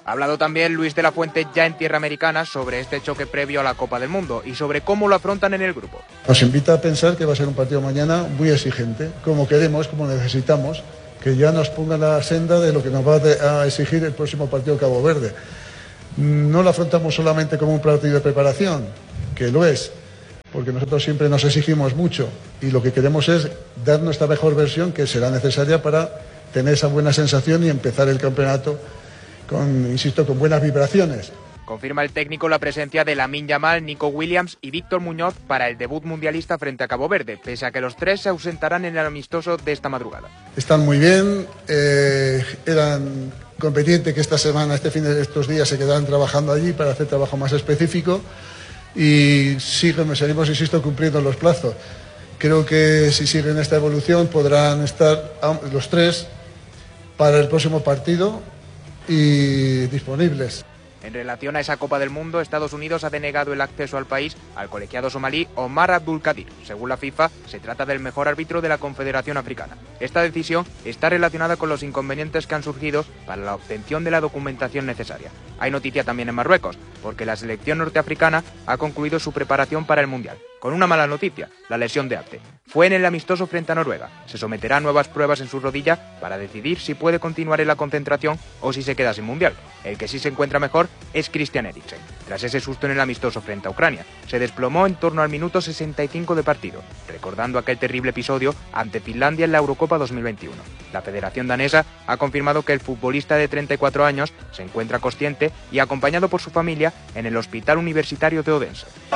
Ha hablado también Luis de la Fuente ya en tierra americana sobre este choque previo a la Copa del Mundo y sobre cómo lo afrontan en el grupo. Nos invita a pensar que va a ser un partido mañana muy exigente, como queremos, como necesitamos, que ya nos ponga la senda de lo que nos va a exigir el próximo partido Cabo Verde. No lo afrontamos solamente como un partido de preparación, que lo es, porque nosotros siempre nos exigimos mucho y lo que queremos es dar nuestra mejor versión, que será necesaria para tener esa buena sensación y empezar el campeonato con buenas vibraciones. Confirma el técnico la presencia de Lamine Yamal, Nico Williams y Víctor Muñoz para el debut mundialista frente a Cabo Verde, pese a que los tres se ausentarán en el amistoso de esta madrugada. Están muy bien, eran conveniente que esta semana, estos días se quedaran trabajando allí para hacer trabajo más específico y seguimos, insisto, cumpliendo los plazos. Creo que si siguen esta evolución podrán estar los tres para el próximo partido y disponibles. En relación a esa Copa del Mundo, Estados Unidos ha denegado el acceso al país al colegiado somalí Omar Abdulkadir. Según la FIFA, se trata del mejor árbitro de la Confederación Africana. Esta decisión está relacionada con los inconvenientes que han surgido para la obtención de la documentación necesaria. Hay noticia también en Marruecos, porque la selección norteafricana ha concluido su preparación para el Mundial. Con una mala noticia, la lesión de Abde. Fue en el amistoso frente a Noruega. Se someterá a nuevas pruebas en su rodilla para decidir si puede continuar en la concentración o si se queda sin Mundial. El que sí se encuentra mejor es Christian Eriksen. Tras ese susto en el amistoso frente a Ucrania, se desplomó en torno al minuto 65 de partido, recordando aquel terrible episodio ante Finlandia en la Eurocopa 2021. La Federación Danesa ha confirmado que el futbolista de 34 años se encuentra consciente y acompañado por su familia en el Hospital Universitario de Odense.